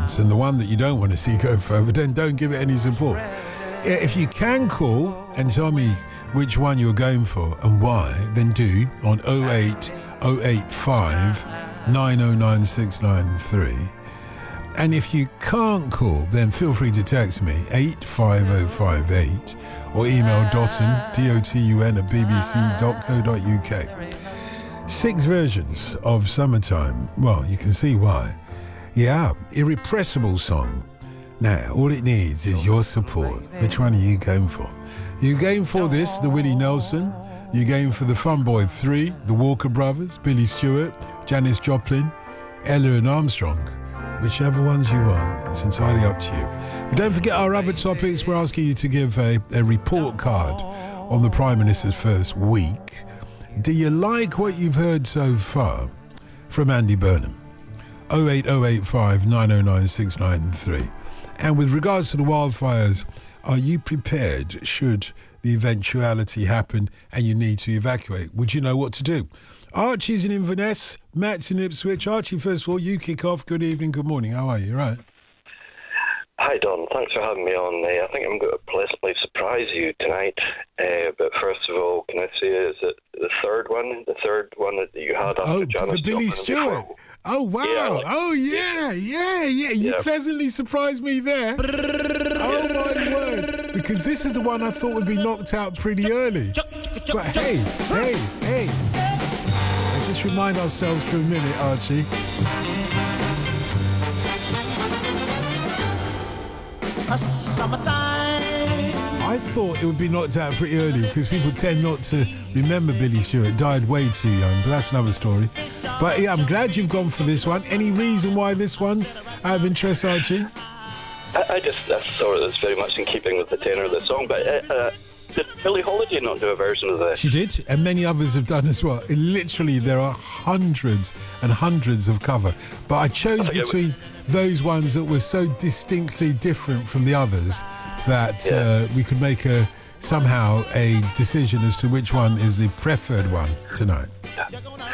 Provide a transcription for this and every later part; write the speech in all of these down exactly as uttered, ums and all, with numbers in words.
versions, and the one that you don't want to see go further, then don't give it any support. If you can call and tell me which one you're going for and why, then do on oh eight oh eight five nine oh nine six nine three. And if you can't call, then feel free to text me eight five oh five eight or email dotun, D O T U N, at b b c dot co dot u k. Six versions of Summertime. Well, you can see why. Yeah, irrepressible song. Now, all it needs is your support. Which one are you going for? You going for this, the Willie Nelson? You going for the Fun Boy three, the Walker Brothers, Billy Stewart, Janis Joplin, Ella and Armstrong? Whichever ones you want, it's entirely up to you. But don't forget our other topics. We're asking you to give a, a report card on the Prime Minister's first week. Do you like what you've heard so far from Andy Burnham? oh eight oh eight five nine oh nine six nine three. And with regards to the wildfires, are you prepared should the eventuality happen and you need to evacuate? Would you know what to do? Archie's in Inverness, Matt's in Ipswich. Archie, first of all, you kick off. Good evening, good morning. How are you? Right. Hi, Don. Thanks for having me on. Uh, I think I'm going to pleasantly surprise you tonight. Uh, but first of all, can I say, is it the third one? The third one that you had after oh, Janis the Billy Stewart. Before? Oh, wow. Yeah, like, oh, yeah, yeah, yeah. You yeah. pleasantly surprised me there. Oh, my word. Because this is the one I thought would be knocked out pretty early. But hey, hey, hey. Let's just remind ourselves for a minute, Archie. A summertime. I thought it would be knocked out pretty early because people tend not to remember Billy Stewart. Died way too young, but that's another story. But yeah, I'm glad you've gone for this one. Any reason why this one out of interest, Archie? I, I just I thought it was very much in keeping with the tenor of the song, but uh, uh, did Billie Holiday not do a version of this? She did, and many others have done as well. It, literally, there are hundreds and hundreds of cover, but I chose I between those ones that were so distinctly different from the others that yeah. uh, we could make a somehow a decision as to which one is the preferred one tonight. Yeah.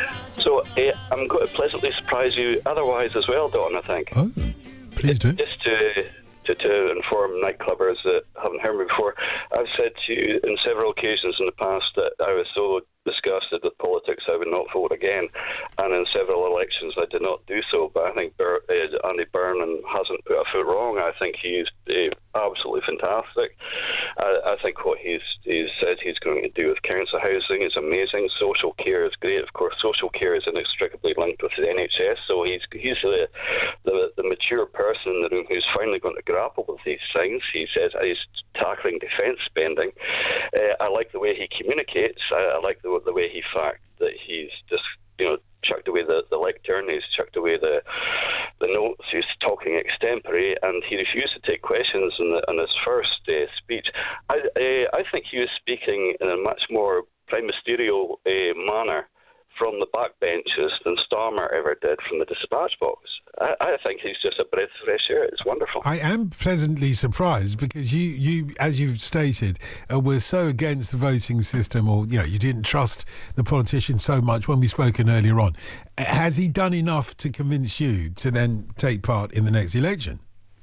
So uh, I'm going to pleasantly surprise you otherwise as well, Don, I think. Oh, please do. Just to, to, to inform nightclubbers that haven't heard me before, I've said to you on several occasions in the past that I was so disgusted with politics I would not vote again, and in several elections I did not do so, but I think Bur- uh, Andy Burnham hasn't put a foot wrong. I think he's uh, absolutely fantastic. I, I think what he's, he's said he's going to do with council housing is amazing. Social care is great. Of course, social care is inextricably linked with the N H S, so he's he's the, the, the mature person in the room who's finally going to grapple with these things. He says he's tackling defence spending. Uh, I like the way he communicates. I, I like the the way he fact that he's just, you know, chucked away the, the lectern, he's chucked away the the notes, he's talking extempore, and he refused to take questions in, the, in his first uh, speech. I, uh, I think he was speaking in a much more prime ministerial uh, manner from the backbenches than Starmer ever did from the dispatch box. I, I think he's just a breath of fresh air. It's wonderful. I am pleasantly surprised because you, you as you've stated, uh, were so against the voting system, or you know, you didn't trust the politicians so much when we spoken earlier on. Has he done enough to convince you to then take part in the next election?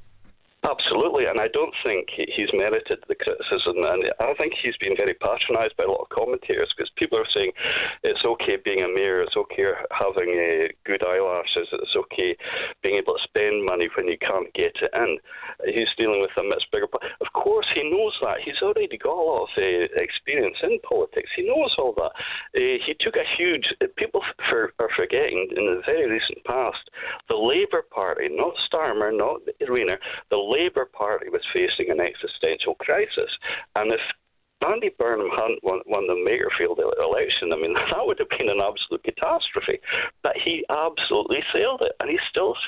Absolutely, and I don't think he's merited the criticism, and I think he's been very patronised by a lot of commentators because people are saying it's okay being a mayor, it's okay having uh, good eyelashes, it's okay being able to spend money when you can't get it in. He's dealing with a much bigger... Of course, he knows that. He's already got a lot of uh, experience in politics. He knows all that. Uh, he took a huge... People for, are forgetting, in the very recent past, the Labour Party, not Starmer, not Rayner, the Labour Party was facing an existential crisis. And if Andy Burnham hadn't won, won the Makerfield election, I mean, that would have been an absolute catastrophe. But he absolutely sailed it, and he's still